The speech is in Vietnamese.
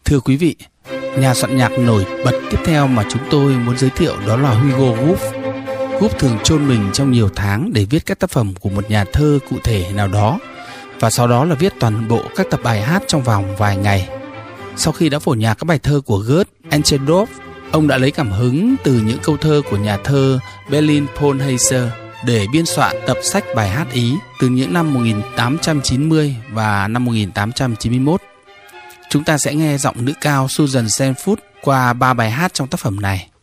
Thưa quý vị, nhà soạn nhạc nổi bật tiếp theo mà chúng tôi muốn giới thiệu đó là Hugo Wolf. Wolf thường chôn mình trong nhiều tháng để viết các tác phẩm của một nhà thơ cụ thể nào đó, và sau đó là viết toàn bộ các tập bài hát trong vòng vài ngày. Sau khi đã phổ nhạc các bài thơ của Goethe, Enchendorff, ông đã lấy cảm hứng từ những câu thơ của nhà thơ Berlin Pohlheiser để biên soạn tập sách bài hát Ý từ những năm 1890 và năm 1891. Chúng ta sẽ nghe giọng nữ cao Susan Sanford qua 3 bài hát trong tác phẩm này.